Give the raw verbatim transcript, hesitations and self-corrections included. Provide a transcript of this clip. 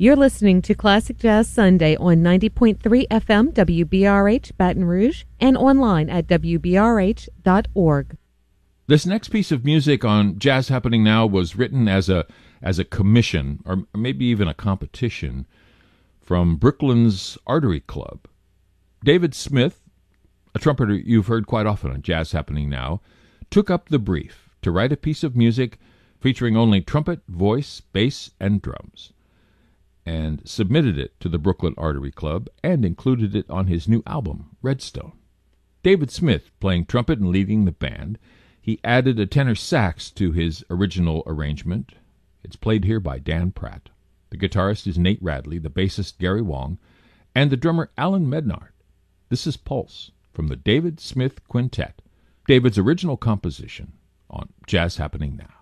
You're listening to Classic Jazz Sunday on ninety point three F M W B R H Baton Rouge and online at W B R H dot org. This next piece of music on Jazz Happening Now was written as a as a commission, or maybe even a competition, from Brooklyn's Artery Club. David Smith, a trumpeter you've heard quite often on Jazz Happening Now, took up the brief to write a piece of music featuring only trumpet, voice, bass, and drums, and submitted it to the Brooklyn Artery Club and included it on his new album, Redstone. David Smith playing trumpet and leading the band. He added a tenor sax to his original arrangement. It's played here by Dan Pratt. The guitarist is Nate Radley, the bassist Gary Wong, and the drummer Alan Mednard. This is Pulse from the David Smith Quintet, David's original composition on Jazz Happening Now.